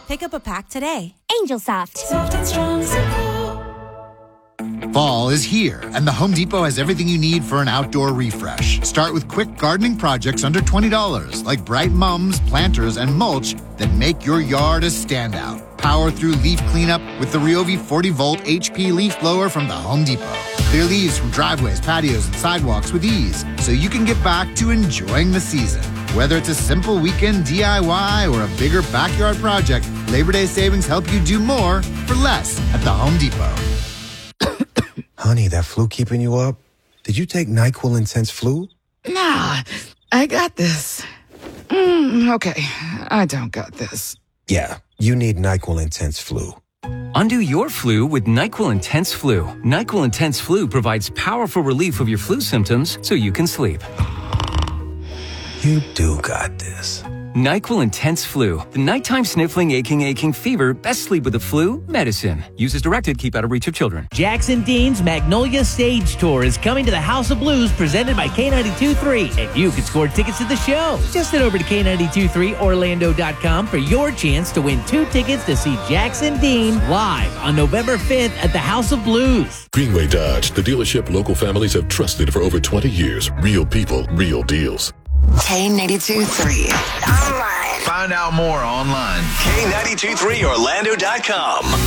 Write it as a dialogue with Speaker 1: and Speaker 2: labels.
Speaker 1: Pick up a pack today.
Speaker 2: Angel Soft.
Speaker 3: Soft and strong, so cool.
Speaker 4: Fall is here, and the Home Depot has everything you need for an outdoor refresh. Start with quick gardening projects under $20, like bright mums, planters, and mulch that make your yard a standout. Power through leaf cleanup with the Ryobi 40-volt HP leaf blower from the Home Depot. Clear leaves from driveways, patios, and sidewalks with ease, so you can get back to enjoying the season. Whether it's a simple weekend DIY or a bigger backyard project, Labor Day savings help you do more for less at the Home Depot.
Speaker 5: Honey, that flu keeping you up? Did you take NyQuil Intense Flu?
Speaker 6: Nah, I got this. Okay, I don't got this.
Speaker 5: Yeah, you need NyQuil Intense Flu.
Speaker 7: Undo your flu with NyQuil Intense Flu. NyQuil Intense Flu provides powerful relief of your flu symptoms so you can sleep.
Speaker 5: You do got this.
Speaker 7: NyQuil Intense Flu. The nighttime sniffling, aching fever. Best sleep with the flu medicine. Use as directed. Keep out of reach of children.
Speaker 8: Jackson Dean's Magnolia Stage Tour is coming to the House of Blues presented by K92.3. And you can score tickets to the show. Just head over to K92.3Orlando.com for your chance to win 2 tickets to see Jackson Dean live on November 5th at the House of Blues.
Speaker 9: Greenway Dodge, the dealership local families have trusted for over 20 years. Real people, real deals.
Speaker 10: K92.3. Online.
Speaker 11: Find out more online.
Speaker 10: K92.3Orlando.com.